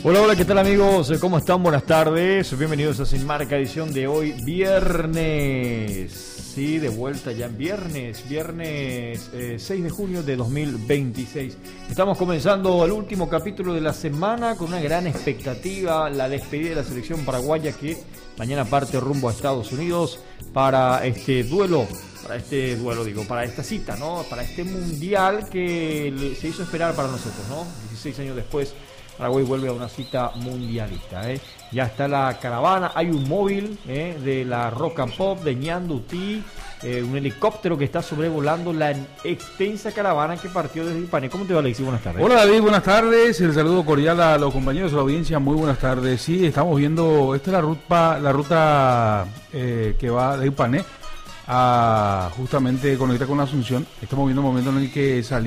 Hola, hola, ¿qué tal amigos? ¿Cómo están? Buenas tardes. Bienvenidos a Sin Marca, edición de hoy, viernes. Sí, de vuelta ya en viernes 6 de junio de 2026. Estamos comenzando el último capítulo de la semana con una gran expectativa, la despedida de la selección paraguaya que mañana parte rumbo a Estados Unidos para este duelo. Para esta cita, ¿no? Para este mundial que se hizo esperar para nosotros, ¿no? 16 años después, Paraguay vuelve a una cita mundialista, ¿eh? Ya está la caravana, hay un móvil de la Rock and Pop de Ñandutí, un helicóptero que está sobrevolando la extensa caravana que partió desde Ipané. ¿Cómo te va, Alexis? Buenas tardes. Hola, David, buenas tardes. El saludo cordial a los compañeros de la audiencia. Muy buenas tardes. Sí, estamos viendo, esta es la ruta que va de Ipané a justamente conectar con Asunción. Estamos viendo el momento en el que está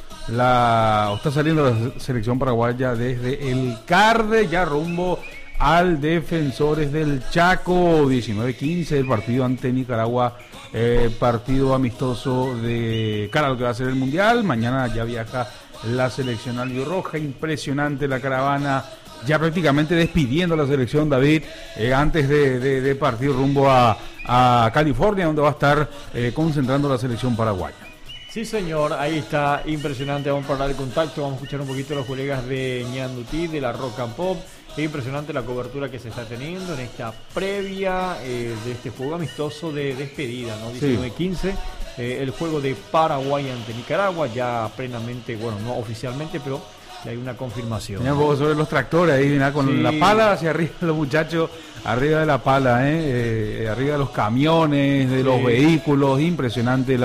saliendo la selección paraguaya desde el CARDE, ya rumbo al Defensores del Chaco. 19:15 el partido ante Nicaragua, partido amistoso de cara a lo que va a ser el Mundial. Mañana ya viaja la selección albirroja. Impresionante la caravana, ya prácticamente despidiendo a la selección, David, antes de partir rumbo a California, donde va a estar concentrando la selección paraguaya. Sí, señor, ahí está, impresionante. Vamos a parar el contacto, vamos a escuchar un poquito a los colegas de Ñandutí, de la Rock and Pop. Es impresionante la cobertura que se está teniendo en esta previa de este juego amistoso de despedida, ¿no? 19:15, el juego de Paraguay ante Nicaragua, ya plenamente, bueno, no oficialmente, pero hay una confirmación. Tenía un poco sobre los tractores ahí, con la pala hacia arriba, los muchachos arriba de la pala, arriba de los camiones, de los vehículos. Impresionante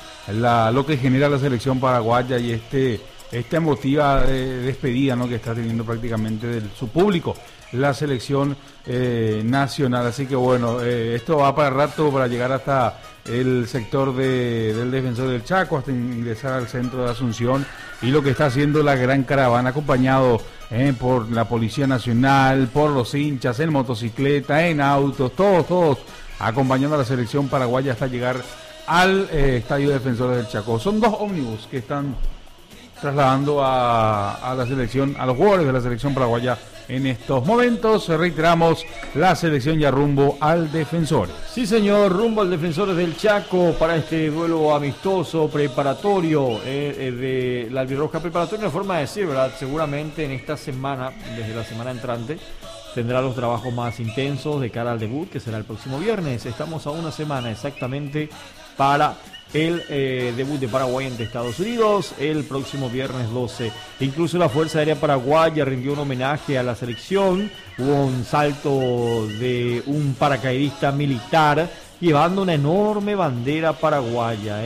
lo que genera la selección paraguaya y esta emotiva despedida, ¿no?, que está teniendo prácticamente de su público la selección nacional. Así que bueno, esto va para rato, para llegar hasta el sector del Defensor del Chaco, hasta ingresar al centro de Asunción, y lo que está haciendo la gran caravana, acompañado por la Policía Nacional, por los hinchas, en motocicleta, en autos, todos acompañando a la selección paraguaya hasta llegar al Estadio Defensores del Chaco. Son 2 ómnibus que están trasladando a la selección, a los jugadores de la selección paraguaya en estos momentos. Reiteramos, la selección ya rumbo al Defensores. Sí, señor, rumbo al Defensores del Chaco para este duelo amistoso preparatorio de la albirroja. Preparatorio, una forma de decir, ¿verdad? Seguramente en esta semana, desde la semana entrante, tendrá los trabajos más intensos de cara al debut, que será el próximo viernes. Estamos a una semana exactamente para el debut de Paraguay ante Estados Unidos el próximo viernes 12. Incluso la Fuerza Aérea Paraguaya rindió un homenaje a la selección. Hubo un salto de un paracaidista militar llevando una enorme bandera paraguaya.